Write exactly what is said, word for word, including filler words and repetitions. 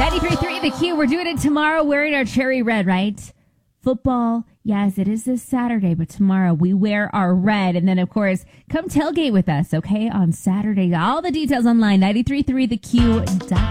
ninety-three point three The Q. We're doing it tomorrow wearing our cherry red, right? Football. Yes, it is this Saturday, but tomorrow we wear our red. And then, of course, come tailgate with us, okay, on Saturday. All the details online, ninety-three point three the q dot com.